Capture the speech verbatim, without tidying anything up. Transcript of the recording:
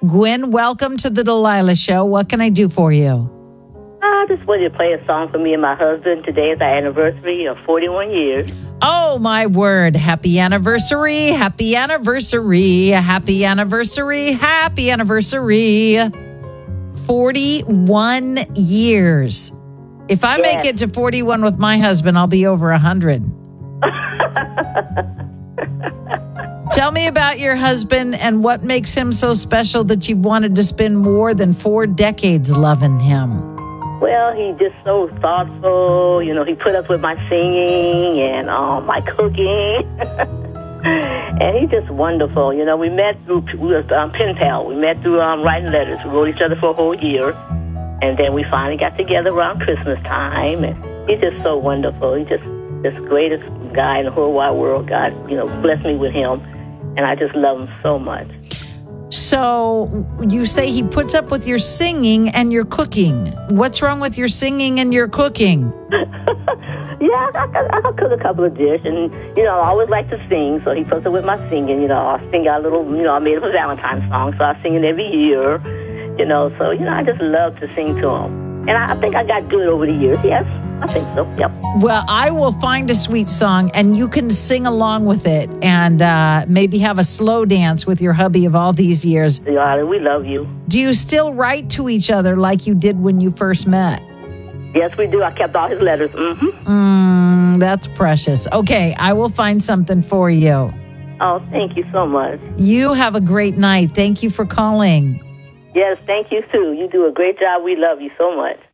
Gwen, welcome to the Delilah Show. What can I do for you? I just wanted to play a song for me and my husband. Today is our anniversary of forty-one years. Oh, my word. Happy anniversary. Happy anniversary. Happy anniversary. Happy anniversary. forty-one years. If I Yes. make it to forty-one with my husband, I'll be over one hundred. Tell me about your husband and what makes him so special that you've wanted to spend more than four decades loving him. Well, he's just so thoughtful. You know, he put up with my singing and um, my cooking. And he's just wonderful. You know, we met through we was, um, pen pal. We met through um, writing letters. We wrote each other for a whole year. And then we finally got together around Christmas time. And he's just so wonderful. He's just the greatest guy in the whole wide world. God, you know, blessed me with him. And I just love him so much. So you say he puts up with your singing and your cooking. What's wrong with your singing and your cooking? Yeah, I, I, I cook a couple of dishes, and, you know, I always like to sing, so he puts up with my singing. You know, I sing our little, you know, I made up a Valentine's song, so I sing it every year, you know, so, you know, I just love to sing to him. And I, I think I got good over the years, yes, I think so, yep. Well, I will find a sweet song, and you can sing along with it, and uh, maybe have a slow dance with your hubby of all these years. Yeah, we love you. Do you still write to each other like you did when you first met? Yes, we do. I kept all his letters. Mm-hmm. Mm, that's precious. Okay, I will find something for you. Oh, thank you so much. You have a great night. Thank you for calling. Yes, thank you, too. You do a great job. We love you so much.